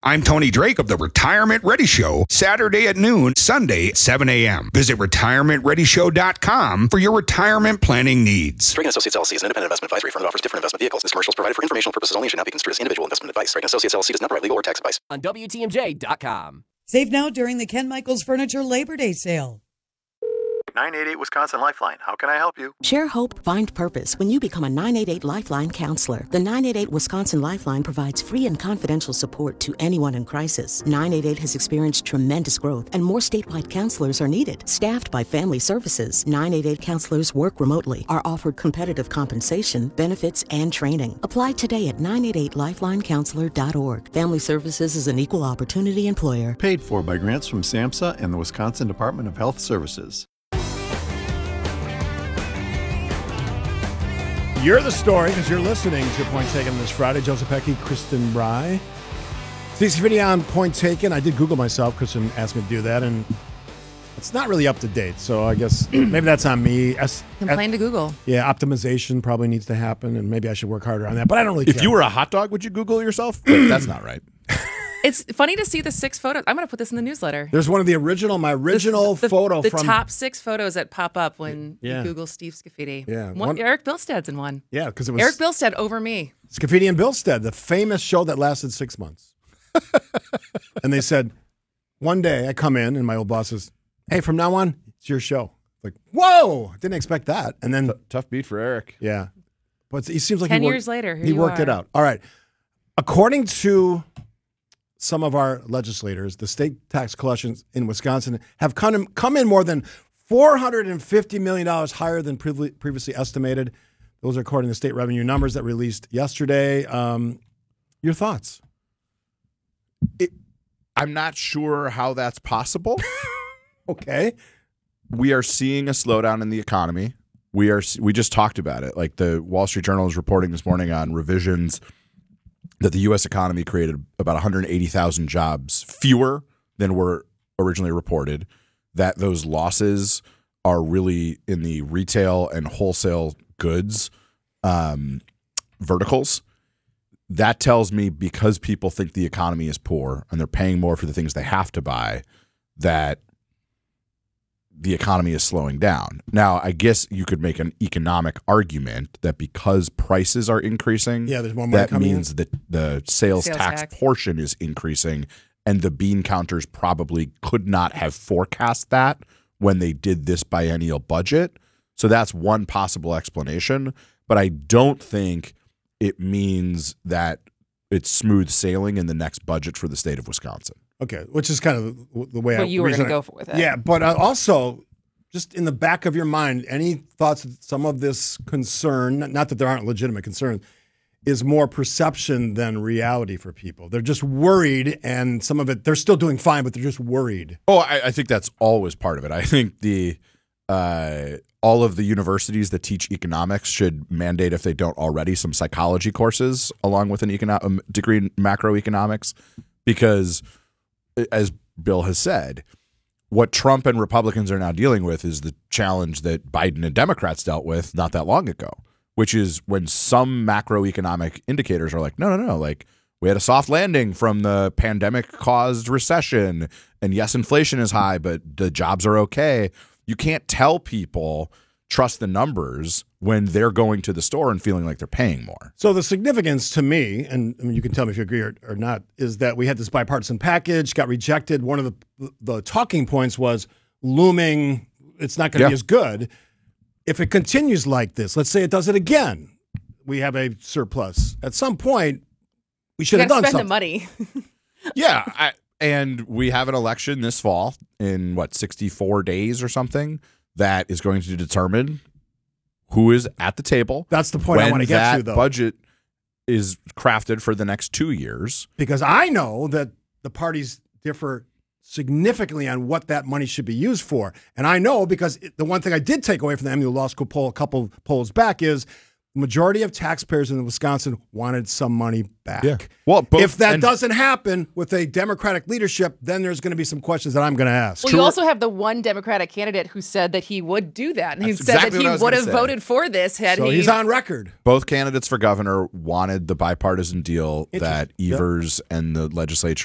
I'm Tony Drake of the Retirement Ready Show, Saturday at noon, Sunday at 7 a.m. Visit retirementreadyshow.com for your retirement planning needs. Drake & Associates LLC is an independent investment advisory firm that offers different investment vehicles. This commercial is provided for informational purposes only and should not be construed as individual investment advice. Drake & Associates LLC does not provide legal or tax advice. On WTMJ.com. Save now during the Ken Michaels Furniture Labor Day sale. 988 Wisconsin Lifeline. How can I help you? Share hope, find purpose when you become a 988 Lifeline counselor. The 988 Wisconsin Lifeline provides free and confidential support to anyone in crisis. 988 has experienced tremendous growth, and more statewide counselors are needed. Staffed by Family Services, 988 counselors work remotely, are offered competitive compensation, benefits, and training. Apply today at 988lifelinecounselor.org. Family Services is an equal opportunity employer. Paid for by grants from SAMHSA and the Wisconsin Department of Health Services. You're the story because you're listening to Point Taken this Friday. Joseph Pecky, Kristen Bry. Steve Scaffidi on Point Taken. I did Google myself. Kristen asked me to do that, and it's not really up to date. So I guess maybe that's on me. Complain to Google. Yeah, optimization probably needs to happen, and maybe I should work harder on that. But I don't really care. If you were a hot dog, would you Google yourself? That's not right. It's funny to see the 6 photos. I'm going to put this in the newsletter. There's one of the original, my original photo the from... The top 6 photos that pop up when you Google Steve Scaffidi. Yeah. Eric Bilstead's in one. Yeah, because it was... Eric Bilstead over me. Scaffidi and Bilstead, the famous show that lasted 6 months. And they said, one day I come in and my old boss says, hey, from now on, it's your show. Like, whoa! Didn't expect that. And then... Tough beat for Eric. Yeah. But he seems like 10 years later, he worked it out. All right. According to some of our legislators, the state tax collections in Wisconsin have come in more than $450 million higher than previously estimated. Those are according to state revenue numbers that released yesterday. Your thoughts? I'm not sure how that's possible. Okay. We are seeing a slowdown in the economy. We just talked about it. Like the Wall Street Journal is reporting this morning on revisions that the U.S. economy created about 180,000 jobs fewer than were originally reported, that those losses are really in the retail and wholesale goods verticals. That tells me because people think the economy is poor and they're paying more for the things they have to buy, that the economy is slowing down. Now, I guess you could make an economic argument that because prices are increasing, there's more money that coming means in. that the sales tax portion is increasing, and the bean counters probably could not have forecast that when they did this biennial budget. So that's one possible explanation, but I don't think it means that it's smooth sailing in the next budget for the state of Wisconsin. Okay, which is kind of the way you were going to go for with it. Yeah, but also, just in the back of your mind, any thoughts that some of this concern, not that there aren't legitimate concerns, is more perception than reality for people? They're just worried, and some of it, they're still doing fine, but they're just worried. Oh, I think that's always part of it. I think all of the universities that teach economics should mandate, if they don't already, some psychology courses along with an degree in macroeconomics, because as Bill has said, what Trump and Republicans are now dealing with is the challenge that Biden and Democrats dealt with not that long ago, which is when some macroeconomic indicators are like, no, like we had a soft landing from the pandemic-caused recession, and yes, inflation is high, but the jobs are okay. You can't tell people trust the numbers when they're going to the store and feeling like they're paying more. So the significance to me, and I mean, you can tell me if you agree or not, is that we had this bipartisan package, got rejected. One of the talking points was looming, it's not going to be as good. If it continues like this, let's say it does it again, we have a surplus. At some point, we should have done something. Spend the money. Yeah, and we have an election this fall in, 64 days or something, that is going to determine who is at the table. That's the point I want to get to, though. When that budget is crafted for the next 2 years. Because I know that the parties differ significantly on what that money should be used for. And I know because the one thing I did take away from the MU Law School poll a couple polls back is the majority of taxpayers in Wisconsin wanted some money back. Yeah. Well, if that doesn't happen with a Democratic leadership, then there's going to be some questions that I'm going to ask. Well, you also have the one Democratic candidate who said that he would do that. And he said that he would have voted for this had he. So he's on record. Both candidates for governor wanted the bipartisan deal that Evers and the legislature